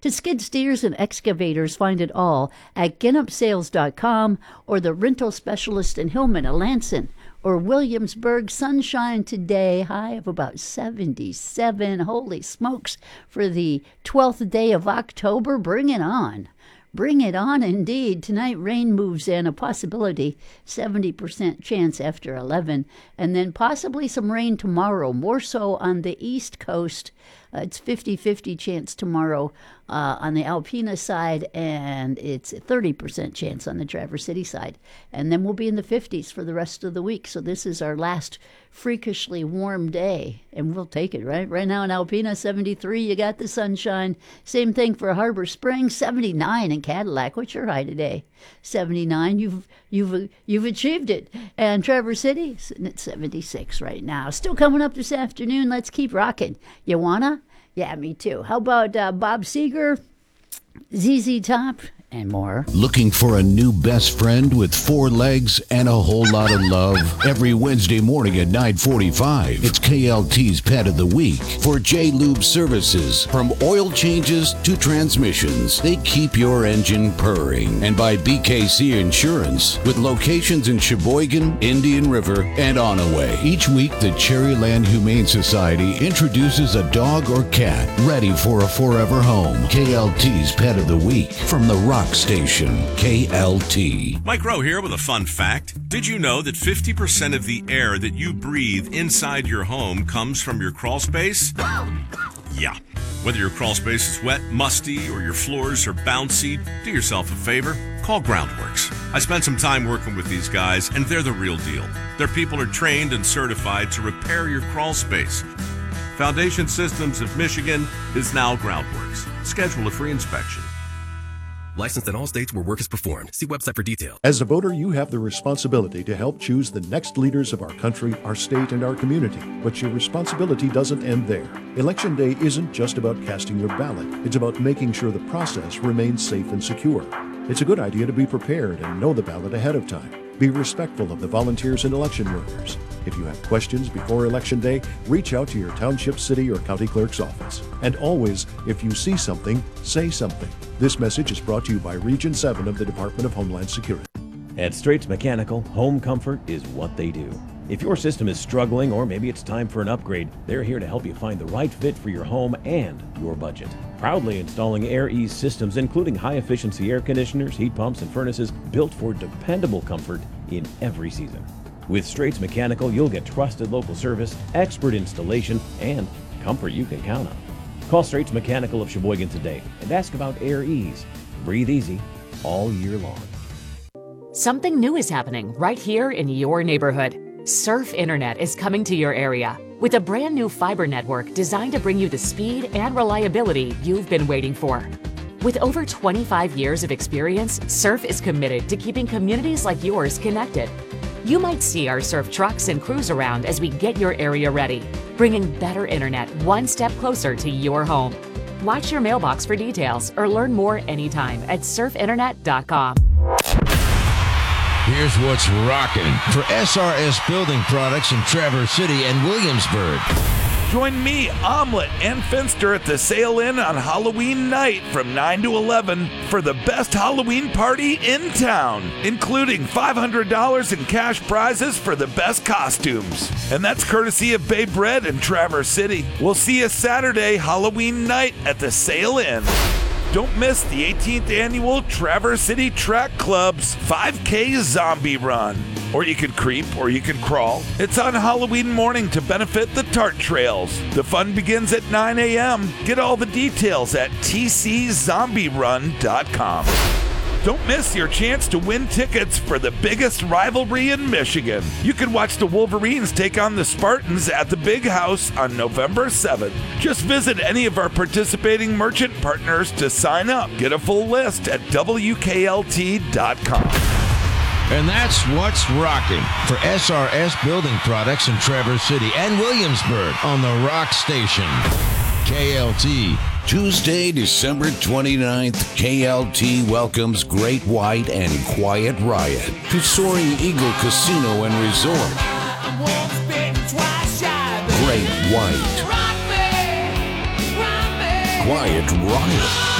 To skid steers and excavators, find it all at GinnupSales.com or the rental specialist in Hillman, Alanson, or Williamsburg. Sunshine today, high of about 77. Holy smokes, for the 12th day of October. Bring it on. Bring it on indeed. Tonight, rain moves in, a possibility, 70% chance after 11, and then possibly some rain tomorrow, more so on the East Coast. It's 50-50 chance tomorrow on the Alpena side, and it's a 30% chance on the Traverse City side. And then we'll be in the 50s for the rest of the week. So this is our last freakishly warm day, and we'll take it, right? Right now in Alpena, 73, you got the sunshine. Same thing for Harbor Springs, 79 in Cadillac. What's your high today? 79. You've achieved it. And Traverse City, sitting at 76 right now. Still coming up this afternoon. Let's keep rocking. You wanna? Yeah, me too. How about Bob Seger, ZZ Top, and more? Looking for a new best friend with 4 legs and a whole lot of love? Every Wednesday morning at 9:45, it's KLT's Pet of the Week. For J-Lube Services, from oil changes to transmissions, they keep your engine purring. And by BKC Insurance, with locations in Sheboygan, Indian River, and Onaway. Each week, the Cherryland Humane Society introduces a dog or cat ready for a forever home. KLT's Pet of the Week from the Rock Station, KLT. Mike Rowe here with a fun fact. Did you know that 50% of the air that you breathe inside your home comes from your crawl space? Yeah. Whether your crawl space is wet, musty, or your floors are bouncy, do yourself a favor. Call Groundworks. I spent some time working with these guys, and they're the real deal. Their people are trained and certified to repair your crawl space. Foundation Systems of Michigan is now Groundworks. Schedule a free inspection. Licensed in all states where work is performed. See website for details. As a voter, you have the responsibility to help choose the next leaders of our country, our state, and our community. But your responsibility doesn't end there. Election day isn't just about casting your ballot. It's about making sure the process remains safe and secure. It's a good idea to be prepared and know the ballot ahead of time. Be respectful of the volunteers and election workers. If you have questions before Election Day, reach out to your township, city, or county clerk's office. And always, if you see something, say something. This message is brought to you by Region 7 of the Department of Homeland Security. At Straits Mechanical, home comfort is what they do. If your system is struggling or maybe it's time for an upgrade, they're here to help you find the right fit for your home and your budget. Proudly installing Air Ease systems, including high-efficiency air conditioners, heat pumps, and furnaces built for dependable comfort in every season. With Straits Mechanical, you'll get trusted local service, expert installation, and comfort you can count on. Call Straits Mechanical of Sheboygan today and ask about Air Ease. Breathe easy all year long. Something new is happening right here in your neighborhood. Surf Internet is coming to your area with a brand new fiber network designed to bring you the speed and reliability you've been waiting for. With over 25 years of experience, Surf is committed to keeping communities like yours connected. You might see our Surf trucks and crews around as we get your area ready, bringing better internet one step closer to your home. Watch your mailbox for details or learn more anytime at surfinternet.com. Here's what's rocking for SRS Building Products in Traverse City and Williamsburg. Join me, Omelet, and Finster at the Sail Inn on Halloween night from 9 to 11 for the best Halloween party in town, including $500 in cash prizes for the best costumes. And that's courtesy of Bay Bread in Traverse City. We'll see you Saturday, Halloween night at the Sail Inn. Don't miss the 18th annual Traverse City Track Club's 5K Zombie Run. Or you can creep, or you can crawl. It's on Halloween morning to benefit the Tart Trails. The fun begins at 9 a.m. Get all the details at tczombiерun.com. Don't miss your chance to win tickets for the biggest rivalry in Michigan. You can watch the Wolverines take on the Spartans at the Big House on November 7th. Just visit any of our participating merchant partners to sign up. Get a full list at WKLT.com. And that's what's rocking for SRS Building Products in Traverse City and Williamsburg on the Rock Station. KLT. Tuesday, December 29th, KLT welcomes Great White and Quiet Riot to Soaring Eagle Casino and Resort. Great White. Quiet Riot.